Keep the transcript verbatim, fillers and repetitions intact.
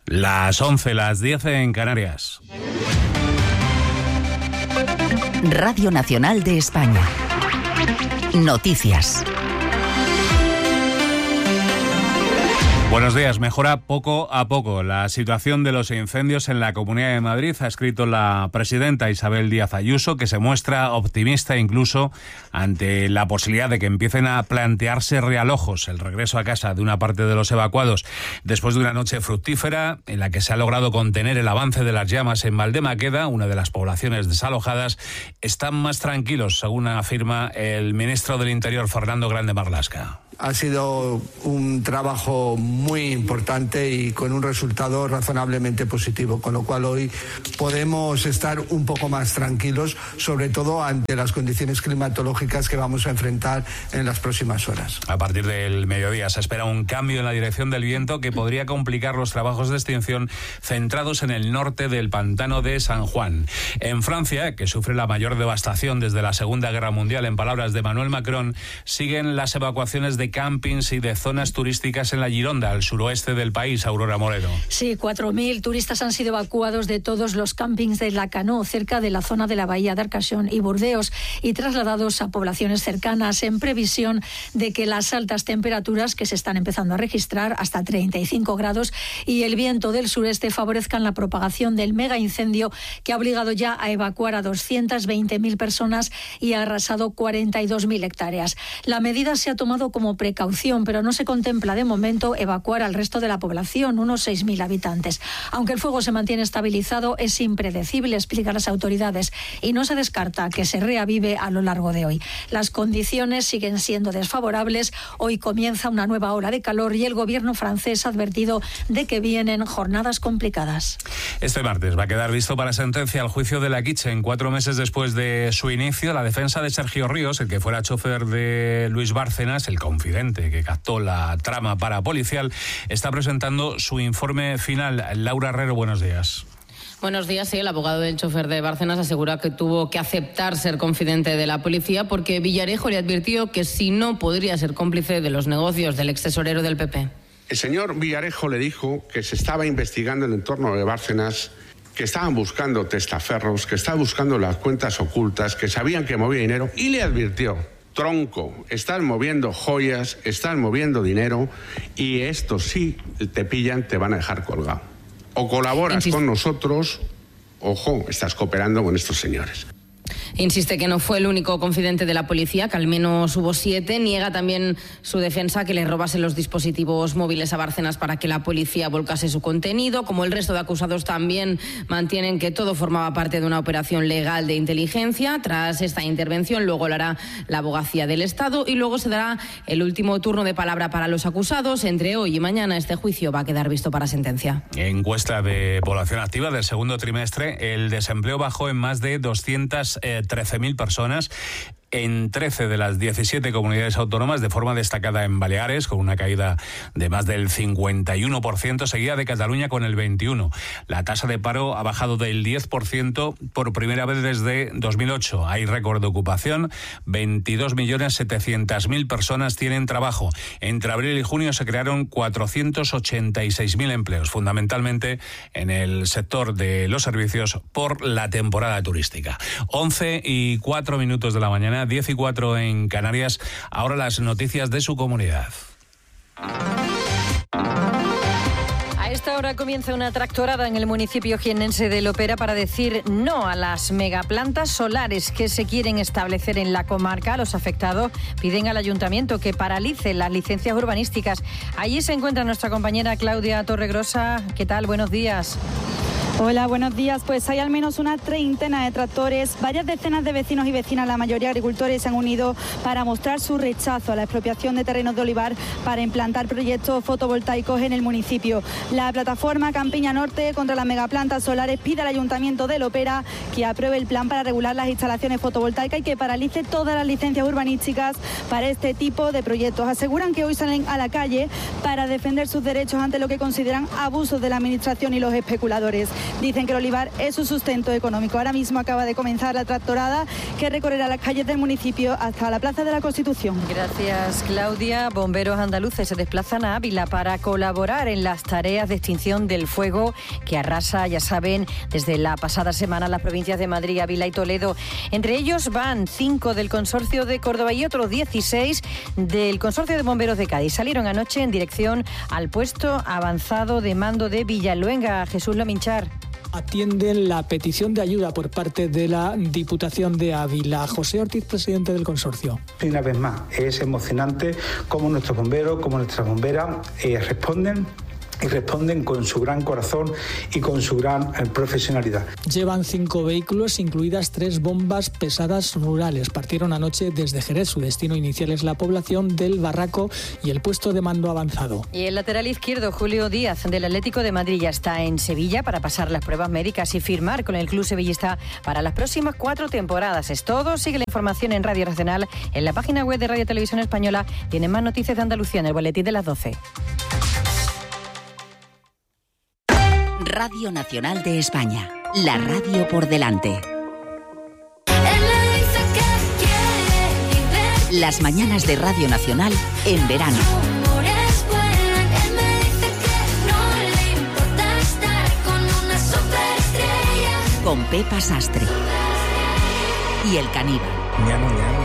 Las once, las diez en Canarias. Radio Nacional de España. Noticias. Buenos días. Mejora poco a poco la situación de los incendios en la Comunidad de Madrid, ha escrito la presidenta Isabel Díaz Ayuso, que se muestra optimista incluso ante la posibilidad de que empiecen a plantearse realojos el regreso a casa de una parte de los evacuados después de una noche fructífera en la que se ha logrado contener el avance de las llamas en Valdemaqueda, una de las poblaciones desalojadas. Están más tranquilos, según afirma el ministro del Interior, Fernando Grande Marlaska. Ha sido un trabajo muy importante y con un resultado razonablemente positivo, con lo cual hoy podemos estar un poco más tranquilos, sobre todo ante las condiciones climatológicas que vamos a enfrentar en las próximas horas. A partir del mediodía se espera un cambio en la dirección del viento que podría complicar los trabajos de extinción centrados en el norte del pantano de San Juan. En Francia, que sufre la mayor devastación desde la Segunda Guerra Mundial, en palabras de Emmanuel Macron, siguen las evacuaciones de campings y de zonas turísticas en la Gironda, al suroeste del país. Aurora Moreno. Sí, cuatro mil turistas han sido evacuados de todos los campings de Lacanau, cerca de la zona de la bahía de Arcachon y Burdeos, y trasladados a poblaciones cercanas, en previsión de que las altas temperaturas que se están empezando a registrar, hasta treinta y cinco grados, y el viento del sureste favorezcan la propagación del mega incendio que ha obligado ya a evacuar a doscientas veinte mil personas y ha arrasado cuarenta y dos mil hectáreas. La medida se ha tomado como precaución, pero no se contempla de momento evacuar al resto de la población, unos seis mil habitantes. Aunque el fuego se mantiene estabilizado, es impredecible, explican las autoridades, y no se descarta que se reavive a lo largo de hoy. Las condiciones siguen siendo desfavorables. Hoy comienza una nueva ola de calor y el gobierno francés ha advertido de que vienen jornadas complicadas. Este martes va a quedar visto para sentencia el juicio de la Kitchen. Cuatro meses después de su inicio, la defensa de Sergio Ríos, el que fuera chofer de Luis Bárcenas, el confidente que captó la trama parapolicial, está presentando su informe final. Laura Herrero, buenos días. Buenos días. Sí, el abogado del chofer de Bárcenas asegura que tuvo que aceptar ser confidente de la policía porque Villarejo le advirtió que si no podría ser cómplice de los negocios del ex tesorero del P P. El señor Villarejo le dijo que se estaba investigando el entorno de Bárcenas, que estaban buscando testaferros, que estaban buscando las cuentas ocultas, que sabían que movía dinero, y le advirtió: tronco, estás moviendo joyas, estás moviendo dinero, y esto sí te pillan, te van a dejar colgado. O colaboras Insist- con nosotros, ojo, estás cooperando con estos señores. Insiste que no fue el único confidente de la policía, que al menos hubo siete. Niega también su defensa que le robase los dispositivos móviles a Bárcenas para que la policía volcase su contenido. Como el resto de acusados, también mantienen que todo formaba parte de una operación legal de inteligencia. Tras esta intervención, luego lo hará la abogacía del Estado y luego se dará el último turno de palabra para los acusados. Entre hoy y mañana este juicio va a quedar visto para sentencia. Encuesta de población activa del segundo trimestre, el desempleo bajó en más de doscientas trece mil personas en trece de las diecisiete comunidades autónomas, de forma destacada en Baleares, con una caída de más del cincuenta y uno por ciento, seguida de Cataluña con el veintiuno por ciento. La tasa de paro ha bajado del diez por ciento por primera vez desde dos mil ocho. Hay récord de ocupación, veintidós millones setecientas mil personas tienen trabajo. Entre abril y junio se crearon cuatrocientos ochenta y seis mil empleos, fundamentalmente en el sector de los servicios por la temporada turística. once y cuatro minutos de la mañana, diez y cuatro en Canarias. Ahora las noticias de su comunidad. A esta hora comienza una tractorada en el municipio jiennense de Lopera para decir no a las megaplantas solares que se quieren establecer en la comarca. Los afectados piden al ayuntamiento que paralice las licencias urbanísticas. Allí se encuentra nuestra compañera Claudia Torregrosa. ¿Qué tal? Buenos días. Hola, buenos días. Pues hay al menos una treintena de tractores. Varias decenas de vecinos y vecinas, la mayoría agricultores, se han unido para mostrar su rechazo a la expropiación de terrenos de olivar para implantar proyectos fotovoltaicos en el municipio. La plataforma Campiña Norte contra las megaplantas solares pide al Ayuntamiento de Lopera que apruebe el plan para regular las instalaciones fotovoltaicas y que paralice todas las licencias urbanísticas para este tipo de proyectos. Aseguran que hoy salen a la calle para defender sus derechos ante lo que consideran abusos de la Administración y los especuladores. dicen que el olivar es su sustento económico. Ahora mismo acaba de comenzar la tractorada que recorrerá las calles del municipio hasta la Plaza de la Constitución. Gracias, Claudia. Bomberos andaluces se desplazan a Ávila para colaborar en las tareas de extinción del fuego que arrasa, ya saben, desde la pasada semana las provincias de Madrid, Ávila y Toledo. Entre ellos van cinco del Consorcio de Córdoba y otros dieciséis del Consorcio de Bomberos de Cádiz. Salieron anoche en dirección al puesto avanzado de mando de Villaluenga. Jesús Lominchar. Atienden la petición de ayuda por parte de la Diputación de Ávila. José Ortiz, presidente del consorcio. Una vez más, es emocionante cómo nuestros bomberos, cómo nuestras bomberas eh, responden y responden con su gran corazón y con su gran eh, profesionalidad. Llevan cinco vehículos, incluidas tres bombas pesadas rurales. Partieron anoche desde Jerez. Su destino inicial es la población del Barraco y el puesto de mando avanzado. Y el lateral izquierdo, Julio Díaz, del Atlético de Madrid, ya está en Sevilla para pasar las pruebas médicas y firmar con el club sevillista para las próximas cuatro temporadas. Es todo. Sigue la información en Radio Nacional. En la página web de Radio Televisión Española tienen más noticias de Andalucía en el boletín de las doce. Radio Nacional de España, la radio por delante. Las mañanas de Radio Nacional en verano. Con Pepa Sastre y El Caníbal. Mi amo, mi amo.